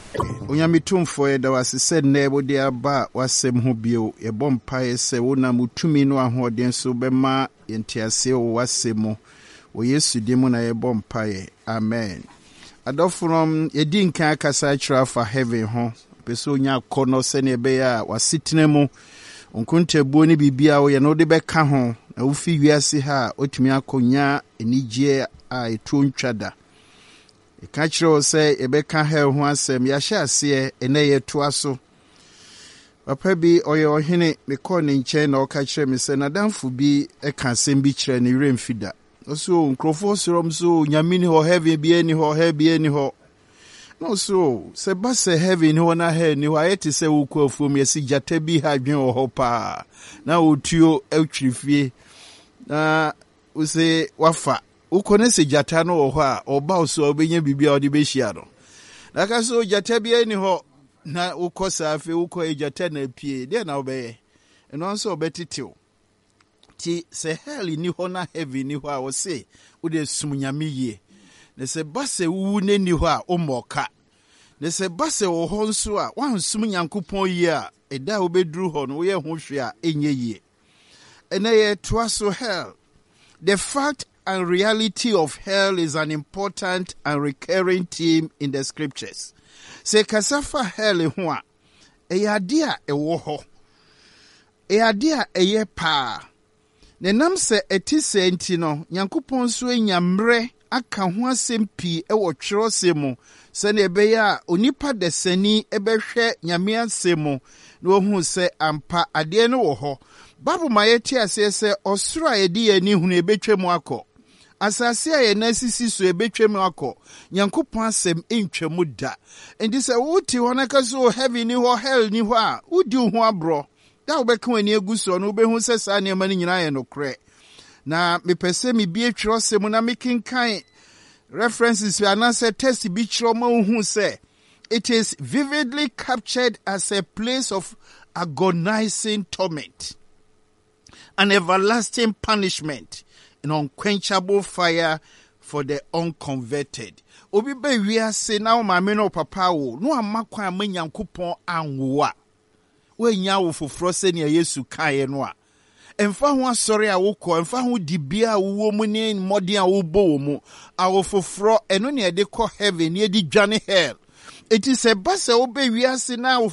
Onyamitumfo da wasese nebo de aba wasem ho bio ye bompae se wona mutumi no ahoden so bema yentiase wo wasemo wo Yesu dimu na ye bompae. Amen. Adofrom yedi nkan akasa akira fa heaven ho peso nya kono se ne be ya wasitene mu onkuntebuo ni bibia wo ye no de beka ho na wo fi wiase ha otumi akonya enigye a etu ntwada. Ikachiro say ebeka hell ho asem ya hye ase ene yeto aso. Papa bi oye ohene me call ne nche na okachire me se nadamfo bi eka asem bi kire ne remfida. Oso nkrofo sorom so nyamini ho heaven bi eni ho he bi eni ho. No so se ba se heaven ho na he ni ho ayeti se wo ku afuom yesi jata bi ha dwen ho pa. Na otuo atwirifie. Na use wafa ukone se jata no wo ho a oba oso obenya bibia odi be hia no na ka so jata bia ni ho na ukosa afi uko ejata na pie de na obeye eno nso obetitew ti se hell ni ho na heaven ni ho a wo se wo de sumnyame yie ne se base wu ne ni ho a omoka ne se base wo ho nso a wan sum nyankopon yie a eda obeduru ho no wo ye ho hwe a enye yie ene ye toaso hell. The fact and reality of hell is an important and recurring theme in the scriptures. Se kasafa hell ho a eyade a ewo ho. Eyade a eye pa. Ne nam se etise enti no Nyankopon so enyamre aka ho asem pi ewo twerosem se na ebeya onipa desani ebehwe nyame asem no hu se ampa ade no wo ho. Babu mayeti ase se osura edi yani hunu ebetwemu akọ. Asase a ye nasisi so ebetwemu akọ. Nyankopon asem entwemu da. Endi se wuti hona kaso heaven ni ho hell ni ho a udi ho abro. Da obeka wani eguso no obehu se sa ne mani nyina ye no kre. Na mepese mi bie twirosem na mekinkan references anase test bi twiro ma hu se it is vividly captured as a place of agonizing torment. An everlasting punishment, an unquenchable fire for the unconverted. Obi be we say now my no papa wo no amakwa amanyankopon anwoa. We nya wo foforo se ne Yesu kae no a. Emfa ho asori a wo ko, emfa ho dibia wo mu ne mmodi a wo bo wo mu. A wo foforo eno ne de ko heaven ne de dwane hell. It is a base obi we say now